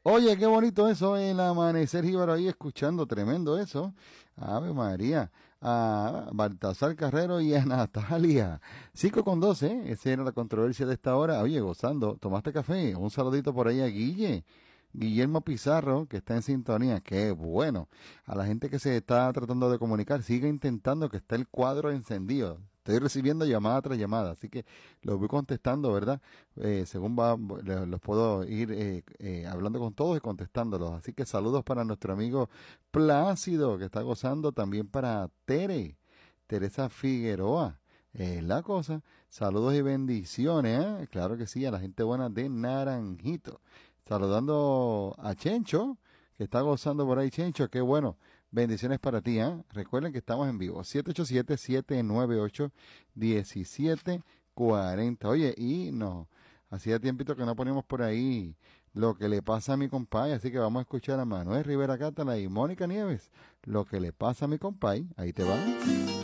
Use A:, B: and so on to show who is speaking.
A: Oye, qué bonito eso, el amanecer jíbaro ahí escuchando, tremendo eso. Ave María, a Baltasar Carrero y a Natalia. 5:12, esa era la controversia de esta hora. Oye, gozando, ¿tomaste café? Un saludito por ahí a Guille. Guillermo Pizarro, que está en sintonía, qué bueno. A la gente que se está tratando de comunicar, sigue intentando que esté el cuadro encendido. Estoy recibiendo llamada tras llamada, así que los voy contestando, ¿verdad? Según va, los puedo ir hablando con todos y contestándolos. Así que saludos para nuestro amigo Plácido, que está gozando, también para Teresa Figueroa. Es la cosa. Saludos y bendiciones, ¿eh? Claro que sí, a la gente buena de Naranjito. Saludando a Chencho, que está gozando por ahí, Chencho, qué bueno. Bendiciones para ti, ¿eh? Recuerden que estamos en vivo. 787-798-1740. Oye, y no, hacía tiempito que no poníamos por ahí lo que le pasa a mi compay, así que vamos a escuchar a Manuel Rivera Cátala y Mónica Nieves. Lo que le pasa a mi compay, ahí te va.